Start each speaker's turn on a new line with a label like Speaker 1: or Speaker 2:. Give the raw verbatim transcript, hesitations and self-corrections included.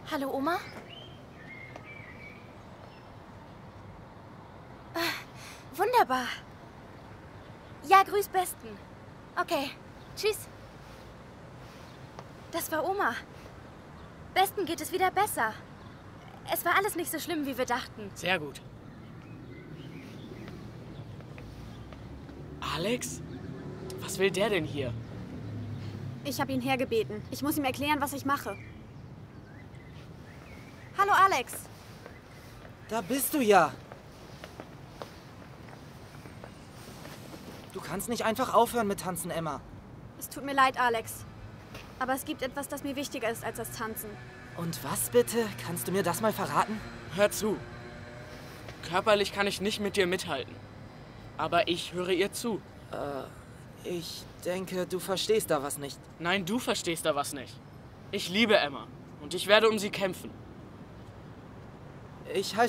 Speaker 1: Hallo, Oma? Ah, wunderbar. Ja, grüß Besten. Okay, tschüss. Das war Oma. Besten geht es wieder besser. Es war alles nicht so schlimm, wie wir dachten.
Speaker 2: Sehr gut. Alex? Was will der denn hier?
Speaker 3: Ich habe ihn hergebeten. Ich muss ihm erklären, was ich mache. Hallo, Alex.
Speaker 4: Da bist du ja. Du kannst nicht einfach aufhören mit Tanzen, Emma.
Speaker 3: Es tut mir leid, Alex. Aber es gibt etwas, das mir wichtiger ist als das Tanzen.
Speaker 4: Und was bitte? Kannst du mir das mal verraten?
Speaker 2: Hör zu. Körperlich kann ich nicht mit dir mithalten. Aber ich höre ihr zu.
Speaker 4: Äh, ich denke, du verstehst da was nicht.
Speaker 2: Nein, du verstehst da was nicht. Ich liebe Emma. Und ich werde um sie kämpfen.
Speaker 4: Ich halte